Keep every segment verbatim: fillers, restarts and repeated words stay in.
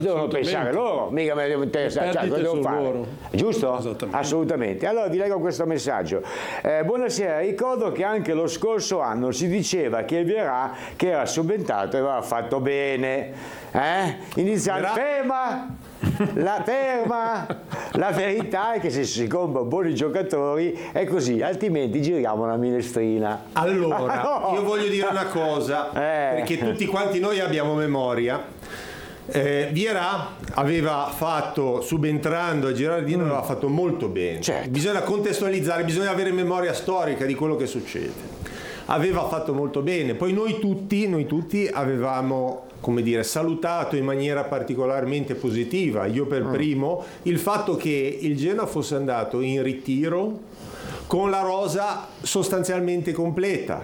devono pensare loro, mica me ne devo interessare, cioè, cosa devo fare? Loro. Giusto? Assolutamente. Allora vi leggo questo messaggio. Eh, buonasera, ricordo che anche lo scorso anno si diceva che Vieira, che era subentrato, aveva fatto bene. Eh? Iniziando, ferma! La ferma! La verità è che se si comprano buoni giocatori è così, altrimenti giriamo una minestrina. Allora, ah, no. io voglio dire una cosa, eh. perché tutti quanti noi abbiamo memoria. Eh, Vieira aveva fatto, subentrando a Girardino, mm. aveva fatto molto bene. Certo. Bisogna contestualizzare, bisogna avere memoria storica di quello che succede. Aveva fatto molto bene, poi noi tutti, noi tutti avevamo, come dire, salutato in maniera particolarmente positiva, io per mm. primo, il fatto che il Genoa fosse andato in ritiro con la rosa sostanzialmente completa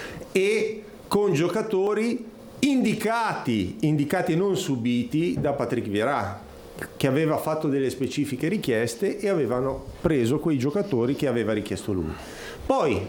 e con giocatori indicati, indicati e non subiti da Patrick Vieira, che aveva fatto delle specifiche richieste e avevano preso quei giocatori che aveva richiesto lui. Poi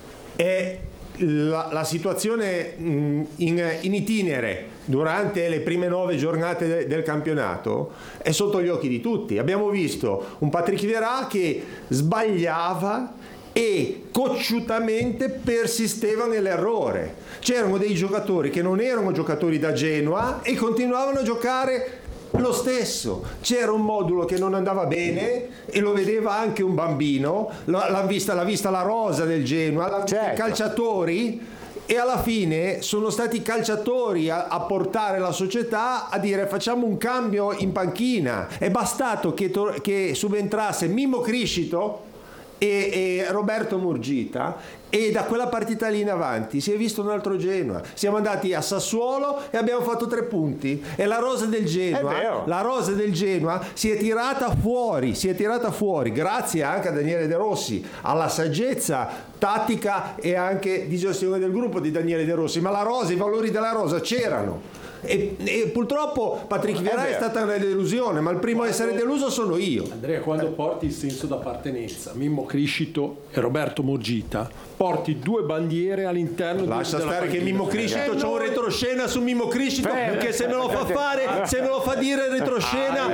è la, la situazione in, in itinere durante le prime nove giornate de, del campionato è sotto gli occhi di tutti. Abbiamo visto un Patrick Vieira che sbagliava e cocciutamente persisteva nell'errore. C'erano dei giocatori che non erano giocatori da Genoa e continuavano a giocare lo stesso. C'era un modulo che non andava bene e lo vedeva anche un bambino, l'ha vista, l'ha vista la rosa del Genoa, l'ha vista certo. i calciatori, e alla fine sono stati i calciatori a, a portare la società a dire facciamo un cambio in panchina. È bastato che, to- che subentrasse Mimmo Criscito e, e Roberto Murgita, e da quella partita lì in avanti si è visto un altro Genoa. Siamo andati a Sassuolo e abbiamo fatto tre punti, e la rosa del Genoa la rosa del Genoa si è tirata fuori si è tirata fuori grazie anche a Daniele De Rossi, alla saggezza tattica e anche di gestione del gruppo di Daniele De Rossi, ma la rosa, i valori della rosa c'erano. E, e purtroppo Patrick Vieira è, è stata una delusione, ma il primo a essere deluso sono io. Andrea, quando porti il senso d'appartenenza, Mimmo Criscito e Roberto Murgita, porti due bandiere all'interno. Lascia della stare partita. che Mimmo Criscito eh, c'è un retroscena su Mimmo Criscito eh, che se me lo fa fare, se me lo fa dire retroscena.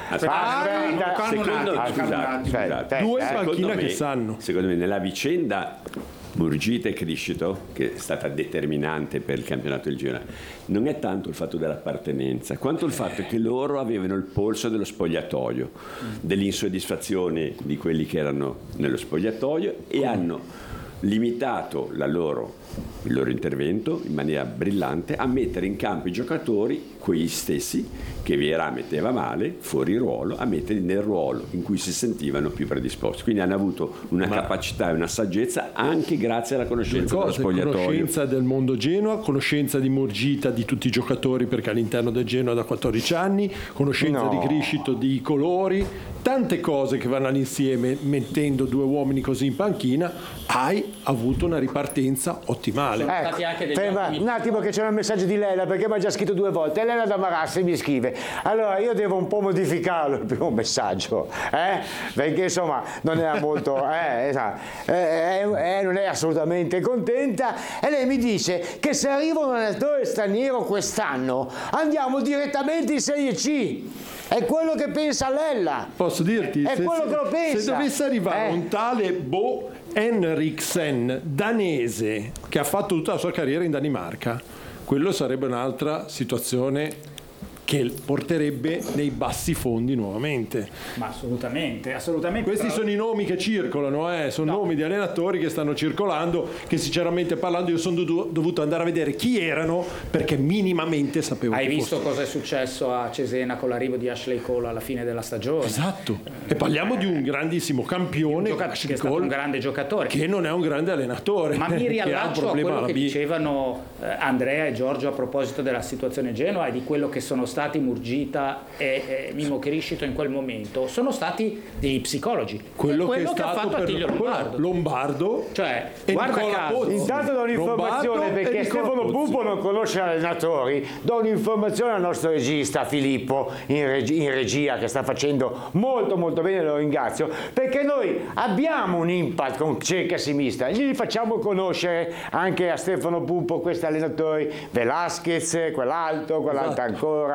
Due in panchina che sanno. Secondo me nella vicenda Murgita e Criscito, che è stata determinante per il campionato del Genoa, non è tanto il fatto dell'appartenenza quanto il fatto che loro avevano il polso dello spogliatoio, dell'insoddisfazione di quelli che erano nello spogliatoio, e hanno limitato la loro, il loro intervento in maniera brillante a mettere in campo i giocatori, quegli stessi che Vieira metteva male, fuori ruolo, a metterli nel ruolo in cui si sentivano più predisposti. Quindi hanno avuto una Ma capacità e una saggezza anche grazie alla conoscenza cose, dello spogliatoio. Conoscenza del mondo Genoa, conoscenza di Murgita, di tutti i giocatori, perché all'interno del Genoa da quattordici anni, conoscenza no. di Criscito, di colori, tante cose che vanno all'insieme. Mettendo due uomini così in panchina hai avuto una ripartenza ottimale. Ecco, ferma, un attimo che c'è un messaggio di Lena, perché mi ha già scritto due volte. Elena da Marassi mi scrive: allora io devo un po' modificarlo il primo messaggio, eh? perché insomma non era molto eh, esatto. eh, eh, non è assolutamente contenta, e lei mi dice che se arriva un allenatore straniero quest'anno andiamo direttamente in Serie C. È quello che pensa Lella. Posso dirti? È se, quello se, che lo pensa. Se dovesse arrivare eh. un tale Bo Henriksen, danese, che ha fatto tutta la sua carriera in Danimarca, quello sarebbe un'altra situazione che porterebbe nei bassi fondi nuovamente. Ma assolutamente, assolutamente. Questi però... sono i nomi che circolano, eh? sono no. nomi di allenatori che stanno circolando, che sinceramente parlando io sono dovuto andare a vedere chi erano, perché minimamente sapevo. Hai che visto fosse. cosa è successo a Cesena con l'arrivo di Ashley Cole alla fine della stagione? Esatto, e parliamo di un grandissimo campione, un gioca- che è stato un grande giocatore, che non è un grande allenatore. Ma mi riallaccio a quello che B. dicevano eh, Andrea e Giorgio a proposito della situazione Genoa e di quello che sono stati Murgita e, e Mimmo Criscito in quel momento. Sono stati degli psicologi. Quello, quello che, che, è ha fatto Attilio Lombardo. Lombardo cioè, e guarda Nicola caso. Pozzi. Intanto do un'informazione, perché Stefano Pupo non conosce gli allenatori. Do un'informazione al nostro regista Filippo in, reg- in regia, che sta facendo molto molto bene, lo ringrazio, perché noi abbiamo un impact con Cerca Sinistra, gli facciamo conoscere anche a Stefano Pupo questi allenatori, Velasquez, quell'altro, quell'altro ancora,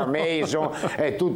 Mason e tutto